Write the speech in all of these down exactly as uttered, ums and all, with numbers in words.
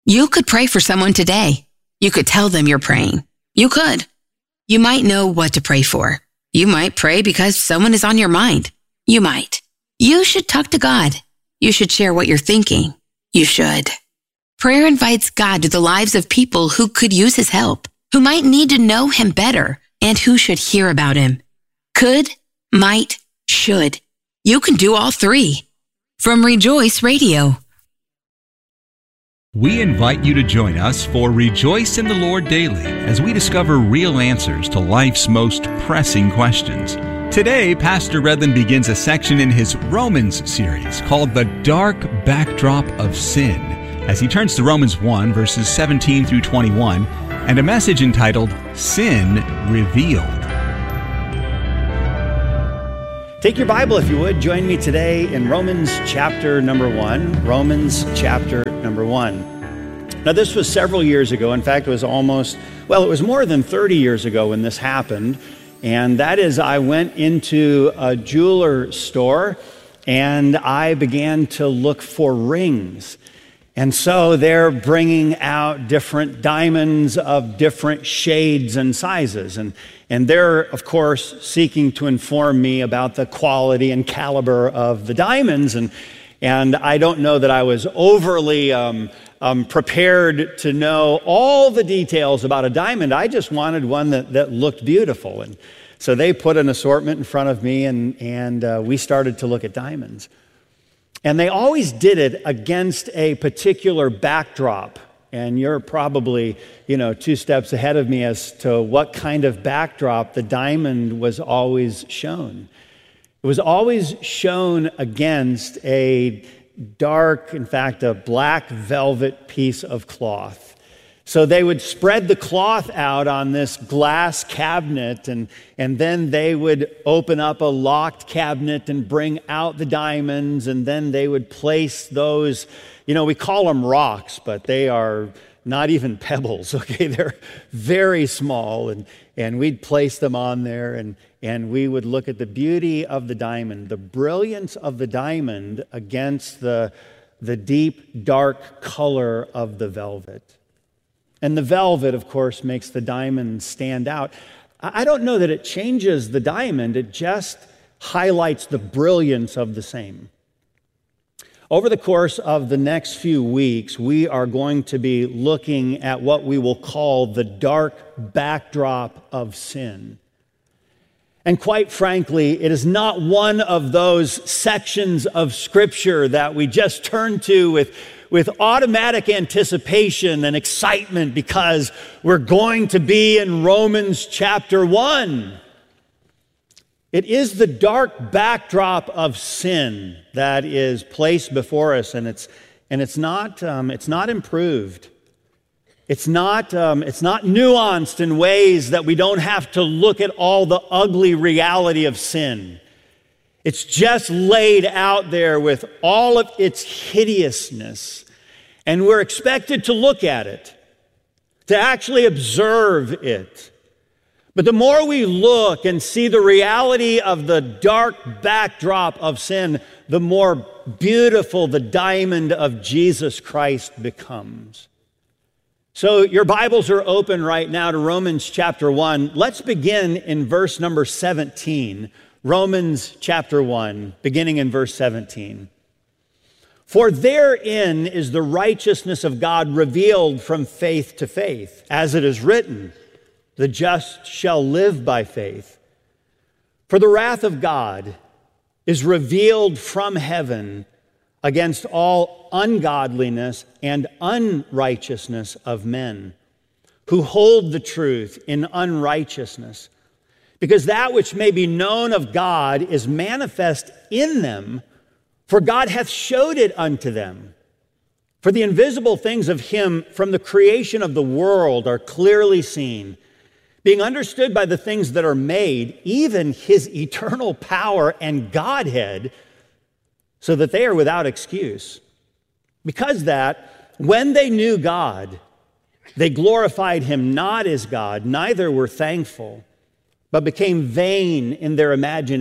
You could pray for someone today. You could tell them you're praying. You could. You might know what to pray for. You might pray because someone is on your mind. You might. You should talk to God. You should share what you're thinking. You should. Prayer invites God to the lives of people who could use his help, who might need to know him better, and who should hear about him. Could, might, should. You can do all three. From Rejoice Radio. We invite you to join us for Rejoice in the Lord Daily as we discover real answers to life's most pressing questions. Today, Pastor Redland begins a section in his Romans series called The Dark Backdrop of Sin, as he turns to Romans one, verses seventeen through twenty-one, and a message entitled Sin Revealed. Take your Bible, if you would. Join me today in Romans chapter number one. Romans chapter number one. Now, this was several years ago. In fact, it was almost, well, it was more than thirty years ago when this happened. And that is, I went into a jeweler store and I began to look for rings. And so they're bringing out different diamonds of different shades and sizes. And, and they're, of course, seeking to inform me about the quality and caliber of the diamonds. And, and I don't know that I was overly um, um, prepared to know all the details about a diamond. I just wanted one that, that looked beautiful. And so they put an assortment in front of me, and, and uh, we started to look at diamonds. And they always did it against a particular backdrop. And you're probably, you know, two steps ahead of me as to what kind of backdrop the diamond was always shown. It was always shown against a dark, in fact, a black velvet piece of cloth. So they would spread the cloth out on this glass cabinet, and, and then they would open up a locked cabinet and bring out the diamonds, and then they would place those, you know, we call them rocks, but they are not even pebbles, okay? They're very small, and, and we'd place them on there, and, and we would look at the beauty of the diamond, the brilliance of the diamond against the, the deep, dark color of the velvet. And the velvet, of course, makes the diamond stand out. I don't know that it changes the diamond, it just highlights the brilliance of the same. Over the course of the next few weeks, we are going to be looking at what we will call the dark backdrop of sin. And quite frankly, it is not one of those sections of Scripture that we just turn to with with automatic anticipation and excitement because we're going to be in Romans chapter one. It is the dark backdrop of sin that is placed before us, and it's and it's not um, it's not improved. It's not um, it's not nuanced in ways that we don't have to look at all the ugly reality of sin. It's just laid out there with all of its hideousness. And we're expected to look at it, to actually observe it. But the more we look and see the reality of the dark backdrop of sin, the more beautiful the diamond of Jesus Christ becomes. So your Bibles are open right now to Romans chapter one. Let's begin in verse number seventeen. Romans chapter one, beginning in verse seventeen. For therein is the righteousness of God revealed from faith to faith, as it is written, the just shall live by faith. For the wrath of God is revealed from heaven against all ungodliness and unrighteousness of men, who hold the truth in unrighteousness, because that which may be known of God is manifest in them, for God hath showed it unto them. For the invisible things of him from the creation of the world are clearly seen, being understood by the things that are made, even his eternal power and Godhead, so that they are without excuse. Because that, when they knew God, they glorified him not as God, neither were thankful, but became vain in their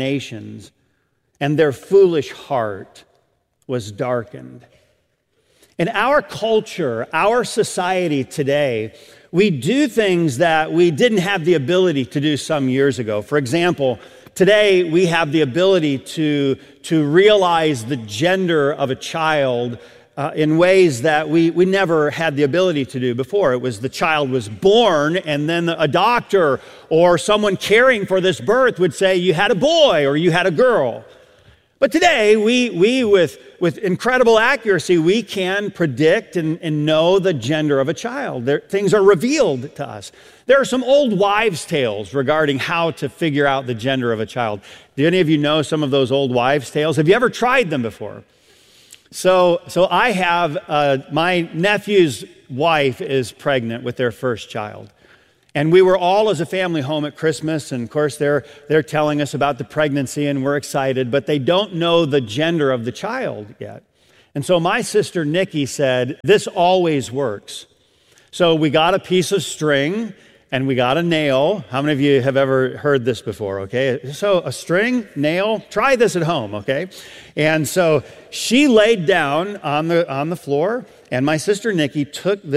imaginations, and their foolish heart was darkened. In our culture, our society today, we do things that we didn't have the ability to do some years ago. For example, today we have the ability to, to realize the gender of a child uh, in ways that we, we never had the ability to do before. It was the child was born, and then a doctor or someone caring for this birth would say you had a boy or you had a girl. But today, we, we with, with incredible accuracy, we can predict and, and know the gender of a child. There, things are revealed to us. There are some old wives' tales regarding how to figure out the gender of a child. Do any of you know some of those old wives' tales? Have you ever tried them before? So, so I have, uh, my nephew's wife is pregnant with their first child. And we were all as a family home at Christmas, and of course they're, they're telling us about the pregnancy and we're excited, but they don't know the gender of the child yet. And so my sister Nikki said, this always works. So we got a piece of string and we got a nail. How many of you have ever heard this before, okay? So a string, nail, try this at home, okay? And so she laid down on the, on the floor, and my sister Nikki took this